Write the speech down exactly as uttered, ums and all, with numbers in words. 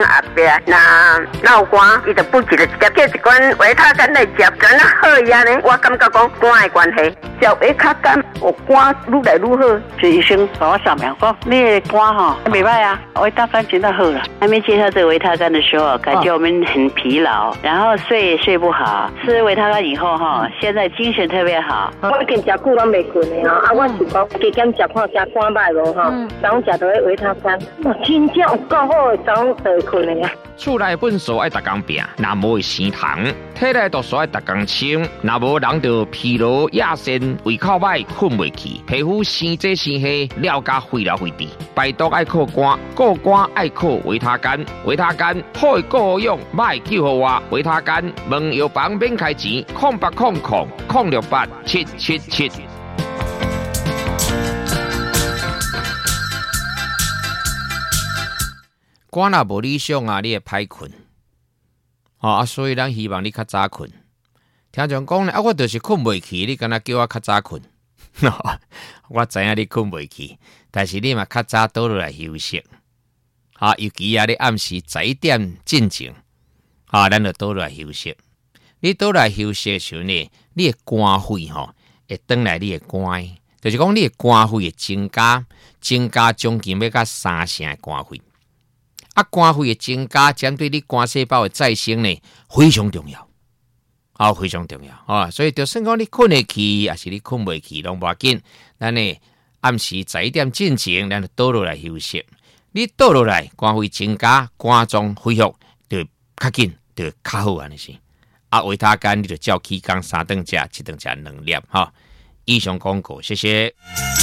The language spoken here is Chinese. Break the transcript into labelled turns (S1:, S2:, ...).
S1: 后壁那闹肝，伊就补一个直接叫一罐维他甘来食，敢那好呀呢？我感觉讲肝的关系，食维他甘，我肝愈来愈好。就医生帮我扫描讲，你的肝哈袂歹啊，维他甘真的好了。
S2: 还没介绍这个维他甘的时候，感觉我们很疲劳，然后睡也睡不好。吃维他甘以后哈，现在精神特别好。
S1: 我已经食久拢袂困的啊，啊，我是讲加减食看食肝歹无哈，早上食到迄维他甘，哇，真正有够好的，早上就会困的啊。
S3: 厝内粪扫爱逐工拼，若无会生痰；体内毒素爱逐工清，若无人就疲劳、亚肾、胃口歹、困袂去，皮肤生这生黑，了甲废了废滴。排毒爱靠肝，顾肝爱靠维他甘，维他甘好的顾好用，歹救好我。维他甘问药房免开钱，空八空空空六八七七七。肝若无理想啊，你会歹困，吼、哦、啊，所以咱希望你较早困。听众讲咧，啊，我就是困袂去，你敢若叫我较早困？我知影你困袂去，但是你嘛较早倒落来休息，啊，尤其啊，你暗时十一点进前，啊，咱就倒落来休息。你倒来休息的时候呢，你的肝肺吼会转来你的肝，就是讲你的肝肺会增加，增加将近要到三成的肝肺。啊，肝肺的增加，针对你肝细胞的再生呢，非常重要，啊，非常重要啊！所以就算讲你困会去，还是你困袂去，拢无要紧。咱呢暗时十一点进前，咱就倒落来休息。你倒落来，肝肺增加，肝脏恢复就较紧，就较好安尼是。啊，维他甘你就照起工三顿食，一顿食两粒哈。以上广告，谢谢。